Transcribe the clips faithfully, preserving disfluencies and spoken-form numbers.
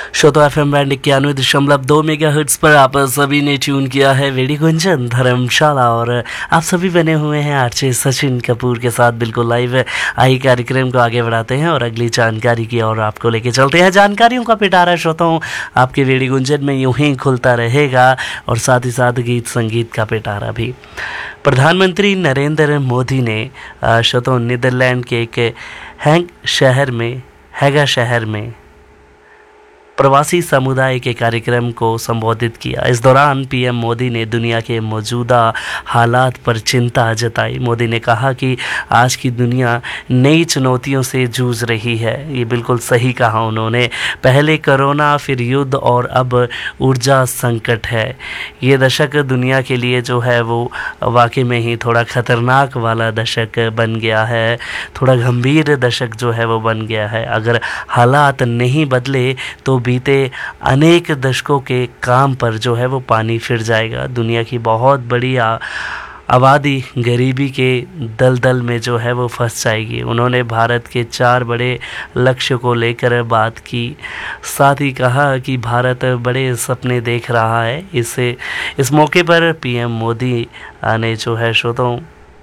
श्रोता F M band इक्यानवे दशमलव दो मेगा हर्ट्ज पर आप सभी ने ट्यून किया है रेडियो गुंजन धर्मशाला और आप सभी बने हुए हैं आरजे सचिन कपूर के साथ बिल्कुल लाइव। आई कार्यक्रम को आगे बढ़ाते हैं और अगली जानकारी की और आपको लेके चलते हैं। जानकारियों का पिटारा श्रोताओं आपके रेडियो गुंजन में यूं ही खुलता रहेगा और साथ ही साथ गीत संगीत का पिटारा भी। प्रधानमंत्री नरेंद्र मोदी ने श्रोताओं नीदरलैंड के एक हैंग शहर में हैगा शहर में प्रवासी समुदाय के कार्यक्रम को संबोधित किया। इस दौरान पीएम मोदी ने दुनिया के मौजूदा हालात पर चिंता जताई। मोदी ने कहा कि आज की दुनिया नई चुनौतियों से जूझ रही है। ये बिल्कुल सही कहा उन्होंने। पहले कोरोना, फिर युद्ध और अब ऊर्जा संकट है। ये दशक दुनिया के लिए जो है वो वाकई में ही थोड़ा खतरनाक वाला दशक बन गया है, थोड़ा गंभीर दशक जो है वो बन गया है। अगर हालात नहीं बदले तो बीते अनेक दशकों के काम पर जो है वो पानी फिर जाएगा। दुनिया की बहुत बड़ी आबादी गरीबी के दलदल में जो है वो फंस जाएगी। उन्होंने भारत के चार बड़े लक्ष्य को लेकर बात की। साथ ही कहा कि भारत बड़े सपने देख रहा है। इससे इस मौके पर पीएम मोदी ने जो है श्रोताओं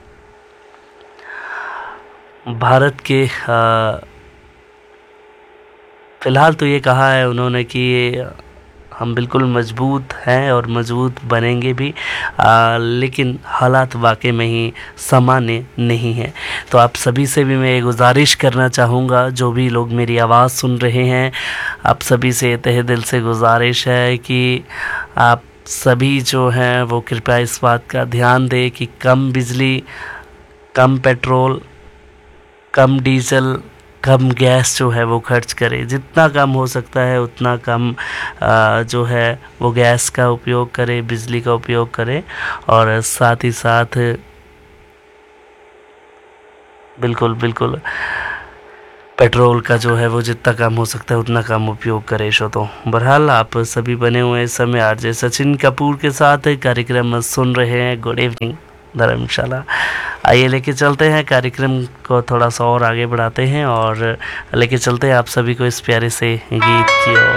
भारत के आ, फ़िलहाल तो ये कहा है उन्होंने कि हम बिल्कुल मजबूत हैं और मजबूत बनेंगे भी, आ, लेकिन हालात वाकई में ही सामान्य नहीं हैं। तो आप सभी से भी मैं गुजारिश करना चाहूँगा, जो भी लोग मेरी आवाज़ सुन रहे हैं, आप सभी से तहे दिल से गुजारिश है कि आप सभी जो हैं वो कृपया इस बात का ध्यान दें कि कम बिजली, कम पेट्रोल, कम डीजल, कम गैस जो है वो खर्च करें। जितना कम हो सकता है उतना कम आ, जो है वो गैस का उपयोग करें, बिजली का उपयोग करें और साथ ही साथ बिल्कुल बिल्कुल पेट्रोल का जो है वो जितना कम हो सकता है उतना कम उपयोग करें। शो तो बहरहाल आप सभी बने हुए इस समय आरजे सचिन कपूर के साथ कार्यक्रम सुन रहे हैं गुड इवनिंग धर्मशाला। आइए लेके चलते हैं कार्यक्रम को थोड़ा सा और आगे बढ़ाते हैं और लेके चलते हैं आप सभी को इस प्यारे से गीत की ओर।